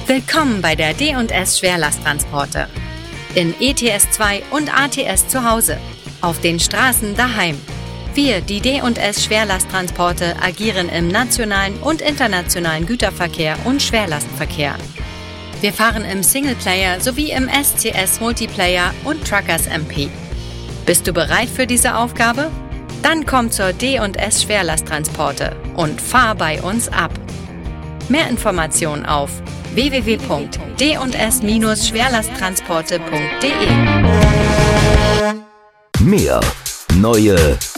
Willkommen bei der D&S Schwerlasttransporte. In ETS2 und ATS zu Hause. Auf den Straßen daheim. Wir, die D&S Schwerlasttransporte, agieren im nationalen und internationalen Güterverkehr und Schwerlastverkehr. Wir fahren im Singleplayer sowie im SCS Multiplayer und Truckers MP. Bist du bereit für diese Aufgabe? Dann komm zur D&S Schwerlasttransporte und fahr bei uns ab. Mehr Informationen auf www.d&s-schwerlasttransporte.de. Mehr neue